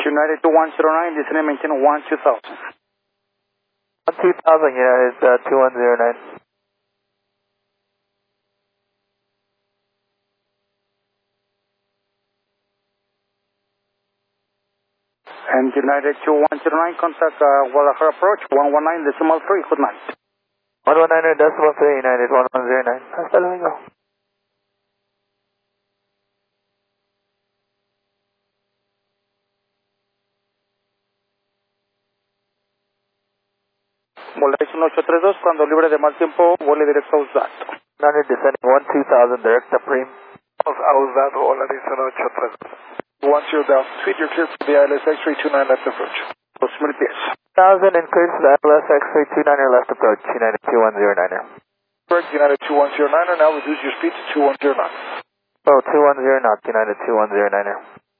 United 2109, descend and maintain 12000. 2000, United 2109. And United 2109, contact Guadalajara approach 119.3, good night. 119.3, United 1109. Hasta luego. Volación 832, cuando libre de mal tiempo, vuele directo a Usdat. United descending 2000, direct to Prim. Usdat, Volación 832. Once you're down speed, you're clear for the ILS X-ray 29 left approach. 2000 pies. 1000 and cleared for the ILS X-ray 29er left approach, United 2109er. Correct, United 2109er, now reduce your speed to 210 knots. Oh, 210 knots, United 2109er.